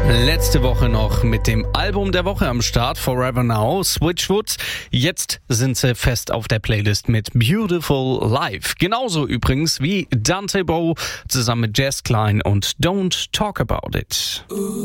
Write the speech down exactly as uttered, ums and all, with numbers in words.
Letzte Woche noch mit dem Album der Woche am Start, Forever Now, Switchfoot. Jetzt sind sie fest auf der Playlist mit Beautiful Life. Genauso übrigens wie Dante Bowe zusammen mit Jess Klein und Don't Talk About It.